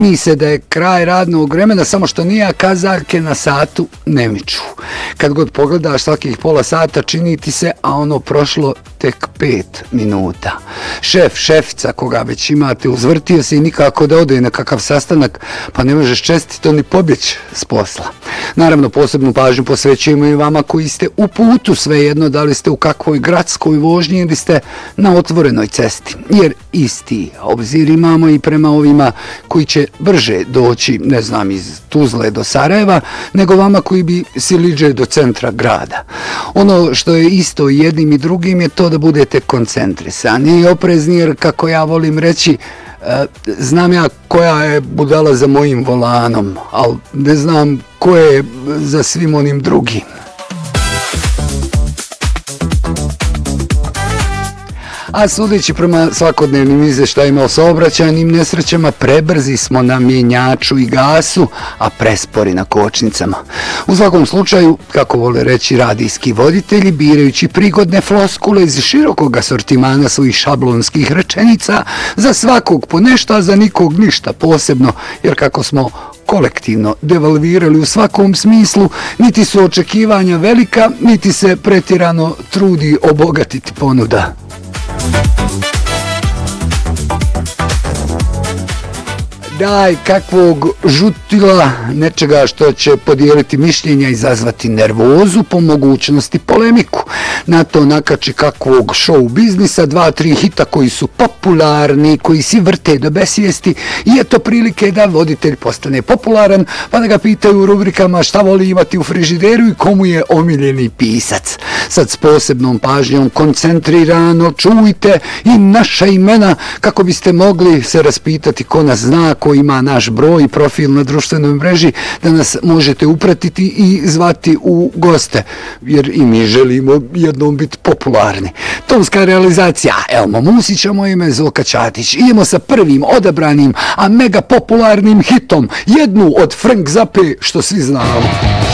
Mi se da je kraj radnog vremena, samo što nije, a kazaljke na satu ne miču. Kad god pogledaš svakih pola sata čini ti se, a ono prošlo tek 5 minuta. Šef, šefica, koga već imate, uzvrtio se i nikako da ode na kakav sastanak, pa ne možeš čestito ni pobjeći s posla. Naravno, posebnu pažnju posvećujemo i vama koji ste u putu, svejedno da li ste u kakvoj gradskoj vožnji ili ste na otvorenoj cesti. Jer isti obzir imamo i prema ovima koji će brže doći, ne znam, iz Tuzle do Sarajeva, nego vama koji bi siliđe do centra grada. Ono što je isto jednim i drugim je to da budete koncentrisani i oprezni, jer kako ja volim reći, znam ja koja je budala za mojim volanom, ali ne znam ko je za svim onim drugim. A sudeći prema svakodnevnim izvještajima o saobraćajnim nesrećama, prebrzi smo na mjenjaču i gasu, a prespori na kočnicama. U svakom slučaju, kako vole reći radijski voditelji, birajući prigodne floskule iz širokog asortimana svojih šablonskih rečenica, za svakog po nešto, a za nikog ništa posebno, jer kako smo kolektivno devalvirali u svakom smislu, niti su očekivanja velika, niti se pretjerano trudi obogatiti ponuda. Daj kakvog žutila, nečega što će podijeliti mišljenja i izazvati nervozu, po mogućnosti polemiku. Na to nakači kakvog show biznisa, 2-3 hita koji su popularni, koji si vrte do besvijesti i eto prilike da voditelj postane popularan, pa da ga pitaju u rubrikama šta voli imati u frižideru i komu je omiljeni pisac. Sad s posebnom pažnjom koncentrirano čujte i naša imena kako biste mogli se raspitati ko nas zna, ko ima naš broj i profil na društvenoj mreži, da nas možete upratiti i zvati u goste, jer i mi želimo jednom biti popularni. Tonska realizacija Elmo Musića, moje ime Zoka Ćatić. Idemo sa prvim odabranim, a mega popularnim hitom, jednu od Frank Zappe što svi znamo.